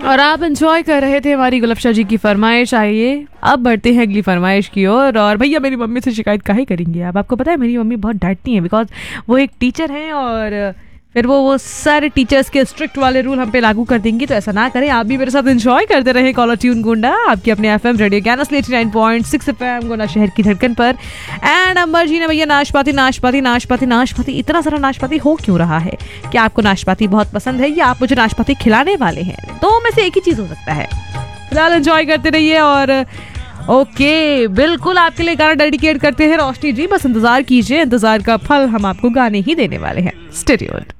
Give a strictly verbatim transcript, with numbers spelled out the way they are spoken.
और आप एंजॉय कर रहे थे हमारी गुलफ्शा जी की फरमाइश। आइए अब बढ़ते हैं अगली फरमाइश की ओर। और, और भैया मेरी मम्मी से शिकायत काहे करेंगे आप? आपको पता है मेरी मम्मी बहुत डांटती हैं, बिकॉज वो एक टीचर हैं और फिर वो वो सारे टीचर्स के स्ट्रिक्ट वाले रूल हम पे लागू कर देंगी। तो ऐसा ना करें, आप भी मेरे साथ एंजॉय करते रहे कॉलर ट्यून गुंडा आपके अपने एफएम रेडियो ज्ञान अस्सी नाइन पॉइंट सिक्स एफएम गुना शहर की धड़कन पर। एंड अंबर जी ने भैया नाशपाती नाशपाती नाशपाती नाशपाती इतना सारा नाशपाती हो क्यों रहा है? क्या आपको नाशपाती बहुत पसंद है या आप मुझे नाशपाती खिलाने वाले हैं? दो में से एक ही चीज हो सकता है। फिलहाल एंजॉय करते रहिए और ओके बिल्कुल आपके लिए गाना डेडिकेट करते हैं रोशनी जी। बस इंतजार कीजिए, इंतजार का फल हम आपको गाने ही देने वाले हैं। Stay tuned.